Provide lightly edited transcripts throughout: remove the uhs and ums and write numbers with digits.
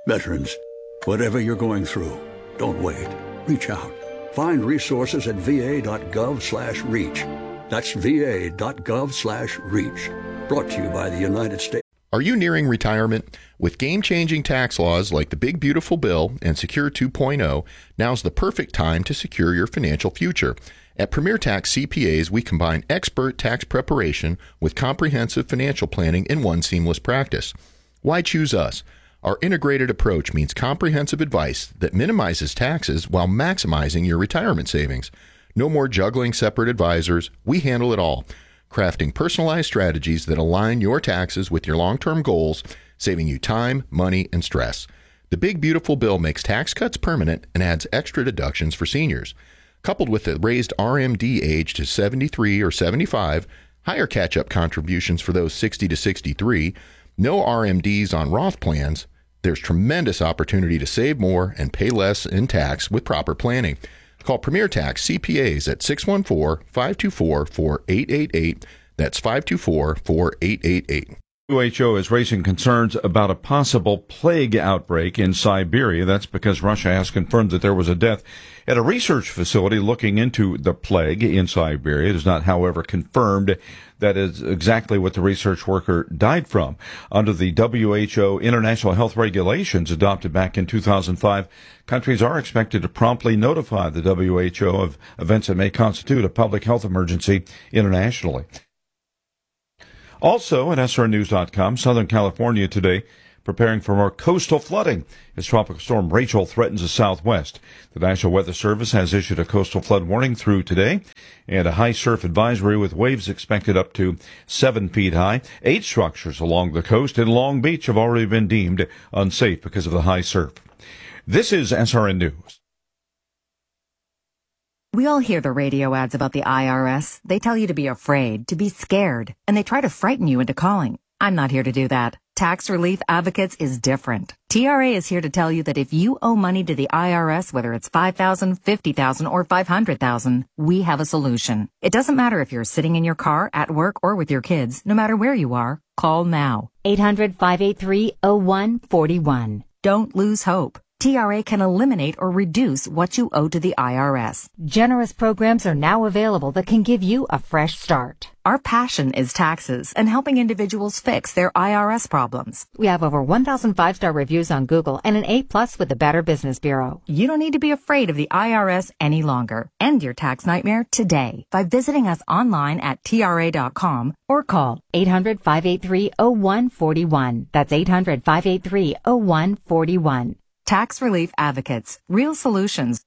Veterans, whatever you're going through, don't wait. Reach out. Find resources at va.gov/reach. That's va.gov/reach. Brought to you by the United States. Are you nearing retirement? With game-changing tax laws like the Big Beautiful Bill and Secure 2.0, now's the perfect time to secure your financial future. At Premier Tax CPAs, we combine expert tax preparation with comprehensive financial planning in one seamless practice. Why choose us? Our integrated approach means comprehensive advice that minimizes taxes while maximizing your retirement savings. No more juggling separate advisors. We handle it all, crafting personalized strategies that align your taxes with your long-term goals, saving you time, money, and stress. The Big Beautiful Bill makes tax cuts permanent and adds extra deductions for seniors. Coupled with the raised RMD age to 73 or 75, higher catch-up contributions for those 60 to 63, no RMDs on Roth plans, there's tremendous opportunity to save more and pay less in tax with proper planning. Call Premier Tax CPAs at 614-524-4888. That's 524-4888. WHO is raising concerns about a possible plague outbreak in Siberia. That's because Russia has confirmed that there was a death at a research facility looking into the plague in Siberia. It is not, however, confirmed that is exactly what the research worker died from. Under the WHO international health regulations adopted back in 2005, countries are expected to promptly notify the WHO of events that may constitute a public health emergency internationally. Also at SRNews.com, Southern California today preparing for more coastal flooding as Tropical Storm Rachel threatens the southwest. The National Weather Service has issued a coastal flood warning through today and a high surf advisory with waves expected up to 7 feet high. 8 structures along the coast in Long Beach have already been deemed unsafe because of the high surf. This is SRN News. We all hear the radio ads about the IRS. They tell you to be afraid, to be scared, and they try to frighten you into calling. I'm not here to do that. Tax Relief Advocates is different. TRA is here to tell you that if you owe money to the IRS, whether it's $5,000, $50,000, or $500,000, we have a solution. It doesn't matter if you're sitting in your car, at work, or with your kids. No matter where you are, call now. 800-583-0141. Don't lose hope. TRA can eliminate or reduce what you owe to the IRS. Generous programs are now available that can give you a fresh start. Our passion is taxes and helping individuals fix their IRS problems. We have over 1,000 5-star reviews on Google and an A+ with the Better Business Bureau. You don't need to be afraid of the IRS any longer. End your tax nightmare today by visiting us online at TRA.com or call 800-583-0141. That's 800-583-0141. Tax Relief Advocates. Real solutions.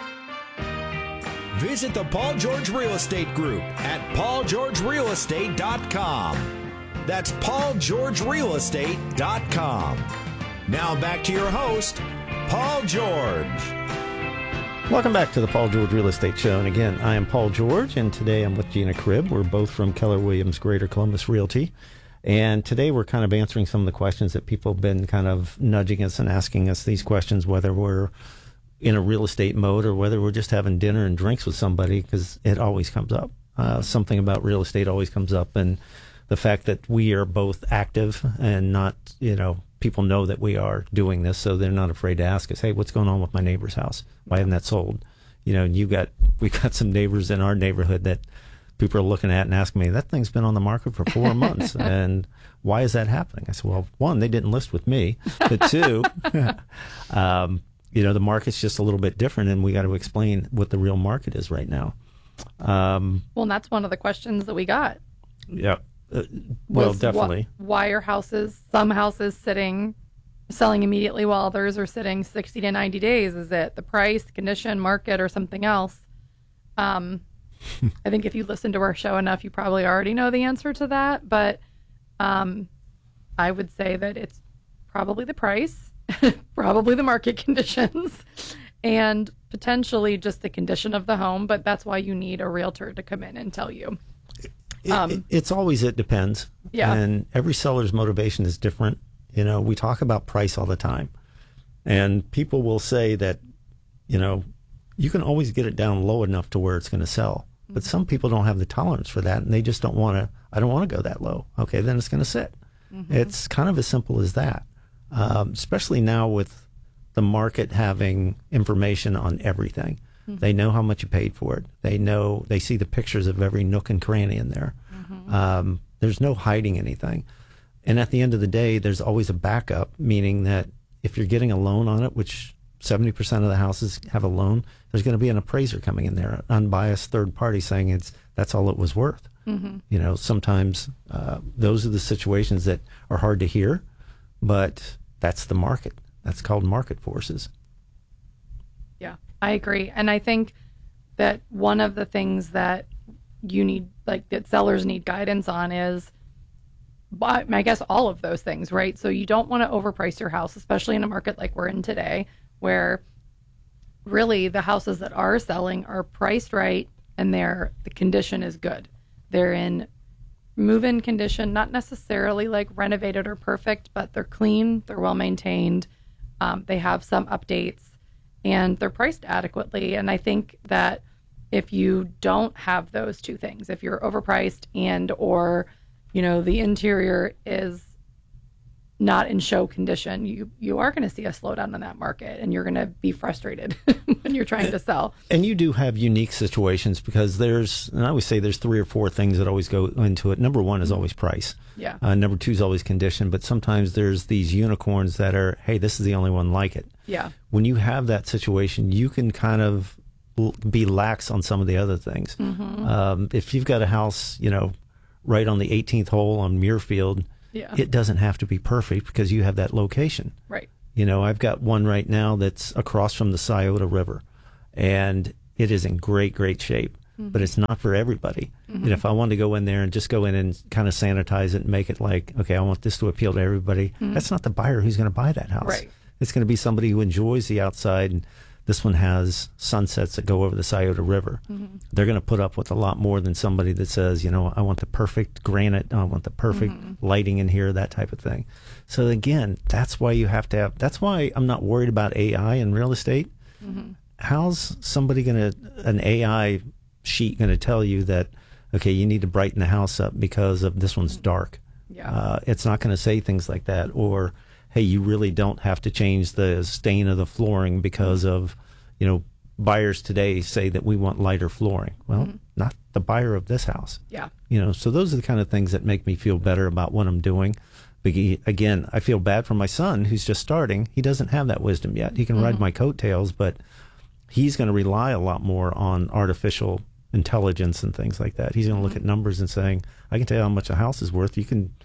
Visit the Paul George Real Estate Group at paulgeorgerealestate.com. That's paulgeorgerealestate.com. Now back to your host, Paul George. Welcome back to the Paul George Real Estate Show. And again, I am Paul George, and today I'm with Gina Cribb. We're both from Keller Williams Greater Columbus Realty. And today we're kind of answering some of the questions that people have been kind of nudging us and asking us these questions, whether we're in a real estate mode or whether we're just having dinner and drinks with somebody, because it always comes up. Something about real estate always comes up. And the fact that we are both active and not, people know that we are doing this, so they're not afraid to ask us, hey, what's going on with my neighbor's house? Why isn't that sold? We've got some neighbors in our neighborhood that people are looking at and asking me, that thing's been on the market for 4 months, and why is that happening? I said, well, one, they didn't list with me, but two, the market's just a little bit different, and we got to explain what the real market is right now. And that's one of the questions that we got. Yeah, definitely. Why are some houses selling immediately while others are sitting 60 to 90 days? Is it the price, condition, market, or something else? I think if you listen to our show enough, you probably already know the answer to that. But I would say that it's probably the price, probably the market conditions, and potentially just the condition of the home. But that's why you need a realtor to come in and tell you. It depends. Yeah. And every seller's motivation is different. We talk about price all the time. And people will say that, you can always get it down low enough to where it's going to sell. But some people don't have the tolerance for that, and they just don't want to, I don't want to go that low. Okay, then it's going to sit. Mm-hmm. It's kind of as simple as that. especially now with the market having information on everything. Mm-hmm. They know how much you paid for it. They see the pictures of every nook and cranny in there. Mm-hmm. There's no hiding anything. And at the end of the day, there's always a backup, meaning that if you're getting a loan on it, which 70% of the houses have a loan, there's going to be an appraiser coming in there, an unbiased third party saying that's all it was worth. Mm-hmm. Sometimes those are the situations that are hard to hear, but that's the market. That's called market forces. Yeah, I agree. And I think that one of the things that you need, like that sellers need guidance on is, I guess, all of those things, right? So you don't want to overprice your house, especially in a market like we're in today, where really the houses that are selling are priced right and the condition is good. They're in move-in condition, not necessarily like renovated or perfect, but they're clean, they're well maintained, they have some updates, and they're priced adequately. And I think that if you don't have those two things, if you're overpriced or the interior is not in show condition, you are going to see a slowdown in that market, and you're going to be frustrated when you're trying to sell. And you do have unique situations because and I always say there's 3 or 4 things that always go into it. Number one is always price. Yeah. Number 2 is always condition, but sometimes there's these unicorns that are, hey, this is the only one like it. Yeah. When you have that situation, you can kind of be lax on some of the other things. Mm-hmm. If you've got a house, right on the 18th hole on Muirfield, it doesn't have to be perfect because you have that location. Right. I've got one right now that's across from the Scioto River, and it is in great, great shape, but it's not for everybody. Mm-hmm. And if I want to go in there and just go in and kind of sanitize it and make it like, okay, I want this to appeal to everybody, that's not the buyer who's going to buy that house. Right. It's going to be somebody who enjoys the outside. And this one has sunsets that go over the Scioto River. Mm-hmm. They're going to put up with a lot more than somebody that says, I want the perfect granite, I want the perfect lighting in here, that type of thing. So again, that's why you have to have, that's why I'm not worried about AI in real estate. Mm-hmm. How's somebody an AI sheet going to tell you that, okay, you need to brighten the house up because of this one's dark? Yeah. It's not going to say things like that. Or, hey, you really don't have to change the stain of the flooring because of, buyers today say that we want lighter flooring. Well, not the buyer of this house. Yeah. So those are the kind of things that make me feel better about what I'm doing. Again, I feel bad for my son who's just starting. He doesn't have that wisdom yet. He can ride my coattails, but he's going to rely a lot more on artificial intelligence and things like that. He's going to look at numbers and saying, I can tell you how much a house is worth. You can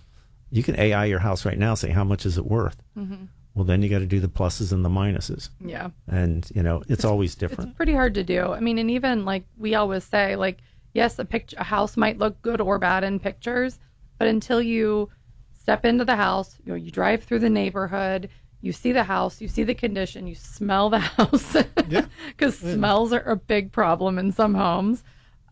AI your house right now, say, how much is it worth? Mm-hmm. Well, then you got to do the pluses and the minuses. Yeah. And, it's always different. It's pretty hard to do. I mean, and even like we always say, like, yes, a house might look good or bad in pictures, but until you step into the house, you drive through the neighborhood, you see the house, you see the condition, you smell the house, because smells are a big problem in some homes.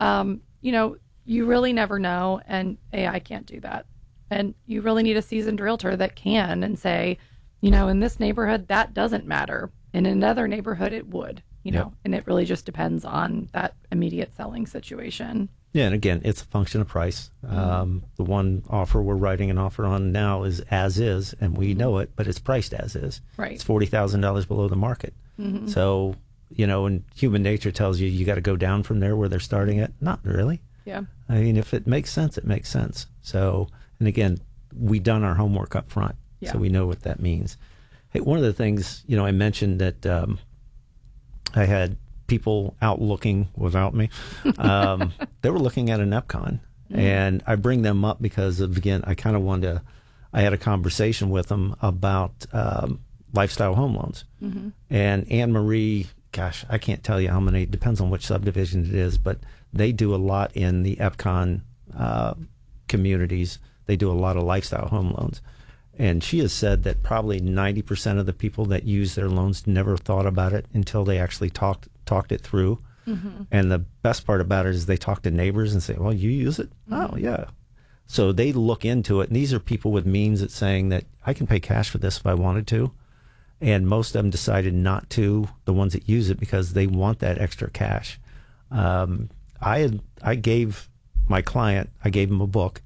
You really never know, and AI can't do that. And you really need a seasoned realtor that can and say, in this neighborhood, that doesn't matter. In another neighborhood, it would, and it really just depends on that immediate selling situation. Yeah, and again, it's a function of price. The one offer we're writing an offer on now is as is, and we know it, but it's priced as is. Right. It's $40,000 below the market. Mm-hmm. So, and human nature tells you got to go down from there where they're starting at. Not really. Yeah. I mean, if it makes sense, it makes sense. So, and again, we done our homework up front, so we know what that means. Hey, one of the things, I mentioned that I had people out looking without me. They were looking at an Epcon, and I bring them up because again, I kind of I had a conversation with them about lifestyle home loans. Mm-hmm. And Anne Marie, gosh, I can't tell you how many, depends on which subdivision it is, but they do a lot in the Epcon communities. They do a lot of lifestyle home loans. And she has said that probably 90% of the people that use their loans never thought about it until they actually talked it through. Mm-hmm. And the best part about it is they talk to neighbors and say, well, you use it? Mm-hmm. Oh, yeah. So they look into it. And these are people with means that saying that I can pay cash for this if I wanted to. And most of them decided not to, the ones that use it, because they want that extra cash. I gave my client, I gave him a book.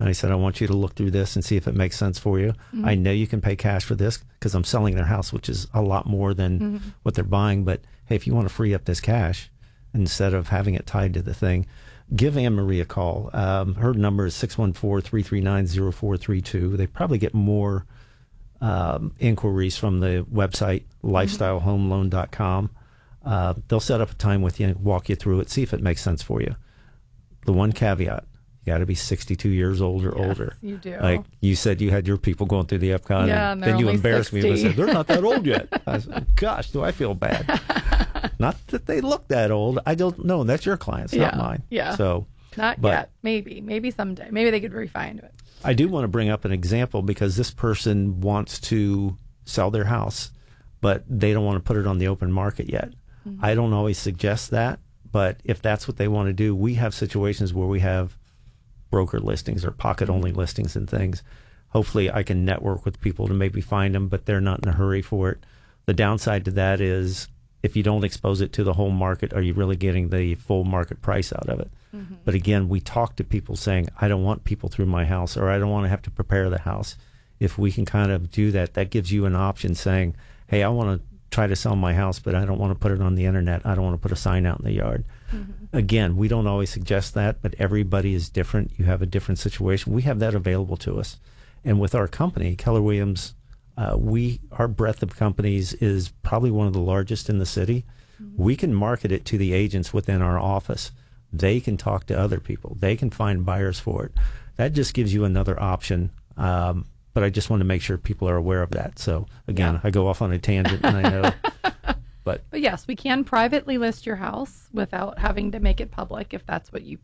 And I said, I want you to look through this and see if it makes sense for you. Mm-hmm. I know you can pay cash for this because I'm selling their house, which is a lot more than what they're buying. But hey, if you want to free up this cash instead of having it tied to the thing, give Anne Marie a call. Her number is 614-339-0432. They probably get more inquiries from the website, lifestylehomeloan.com. They'll set up a time with you, walk you through it, see if it makes sense for you. The one caveat, you got to be 62 years old or older. You do. Like you said, you had your people going through the Epcot, and then you only embarrassed 60. me and said, they're not that old yet. I said, gosh, do I feel bad. Not that they look that old. I don't know. That's your clients, not mine. Yeah. So, not yet. Maybe someday. Maybe they could refine it. I do want to bring up an example because this person wants to sell their house, but they don't want to put it on the open market yet. Mm-hmm. I don't always suggest that, but if that's what they want to do, we have situations where we have broker listings or pocket-only listings and things. Hopefully I can network with people to maybe find them, but they're not in a hurry for it. The downside to that is if you don't expose it to the whole market, are you really getting the full market price out of it? Mm-hmm. But again, we talk to people saying, I don't want people through my house, or I don't want to have to prepare the house. If we can kind of do that, that gives you an option saying, hey, I want to try to sell my house, but I don't want to put it on the internet. I don't want to put a sign out in the yard. Mm-hmm. Again, we don't always suggest that, but everybody is different. You have a different situation. We have that available to us. And with our company, Keller Williams, our breadth of companies is probably one of the largest in the city. Mm-hmm. We can market it to the agents within our office. They can talk to other people. They can find buyers for it. That just gives you another option. But I just want to make sure people are aware of that. So again, I go off on a tangent, and I know. But yes, we can privately list your house without having to make it public if that's what you